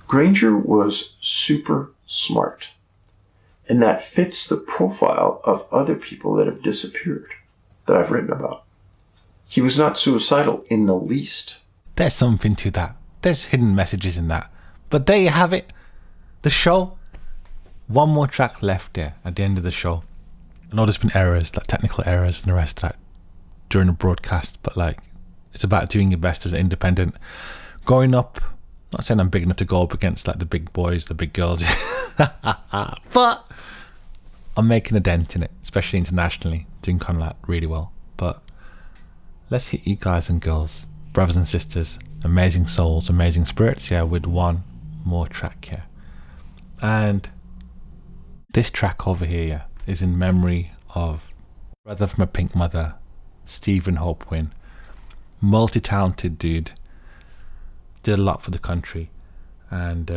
Granger was super smart, and that fits the profile of other people that have disappeared that I've written about. He was not suicidal in the least. There's something to that. There's hidden messages in that. But there you have it. The show. One more track left there at the end of the show. I know there's been errors, like technical errors and the rest of that during the broadcast, but like, it's about doing your best as an independent. Growing up, not saying I'm big enough to go up against like the big boys, the big girls, but I'm making a dent in it, especially internationally, doing kind of like really well. But let's hit you guys and girls, brothers and sisters, amazing souls, amazing spirits here with one more track here. And this track over here is in memory of brother from a Pink Mother, Stephen Hope Wynn. Multi-talented dude, did a lot for the country, and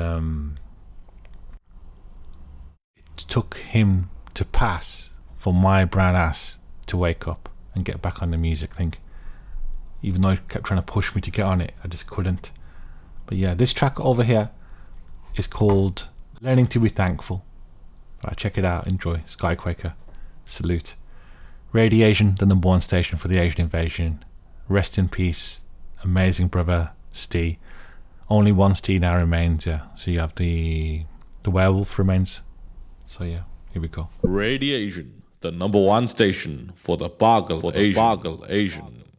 it took him to pass for my brown ass to wake up and get back on the music thing. Even though he kept trying to push me to get on it, I just couldn't. But yeah, this track over here is called Learning to Be Thankful. Right, check it out, enjoy. Skyquaker, salute. Radio Asian, the number one station for the Asian invasion. Rest in peace, amazing brother Steve. Only one Steve now remains, yeah. So you have the werewolf remains. So yeah, here we go. Radio Asian, the number one station for the Boggle Asian.